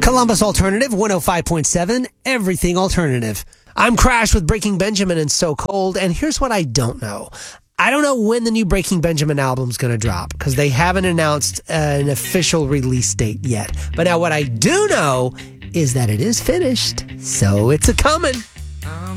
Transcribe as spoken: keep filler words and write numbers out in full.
Columbus Alternative one oh five point seven, everything alternative. I'm Crash with Breaking Benjamin and So Cold, and here's what I don't know. I don't know when the new Breaking Benjamin album's going to drop because they haven't announced uh, an official release date yet. But now what I do know is that it is finished, so it's a coming.